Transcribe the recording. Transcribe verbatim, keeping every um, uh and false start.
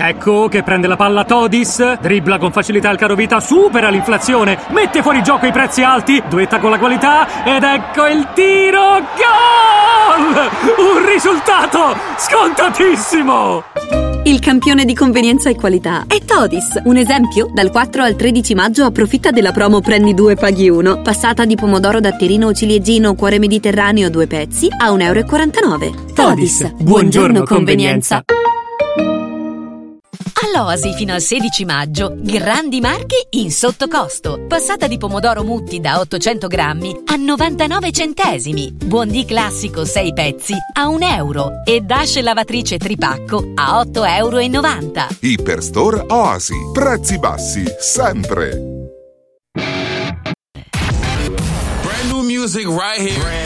Ecco che prende la palla Todis, dribbla con facilità il carovita, supera l'inflazione, mette fuori gioco i prezzi alti, duetta con la qualità ed ecco il tiro, gol! Un risultato scontatissimo! Il campione di convenienza e qualità è Todis. Un esempio? Dal quattro al tredici maggio approfitta della promo Prendi due paghi uno. Passata di pomodoro datterino o ciliegino cuore mediterraneo due pezzi a un euro e quarantanove. Todis, Todis. buongiorno convenienza. All'Oasi fino al sedici maggio, grandi marchi in sottocosto. Passata di pomodoro Mutti da ottocento grammi a novantanove centesimi. Buondì classico sei pezzi a un euro. E Dash lavatrice tripacco a otto euro e novanta. Iperstore Oasi. Prezzi bassi sempre. Brand new music right here.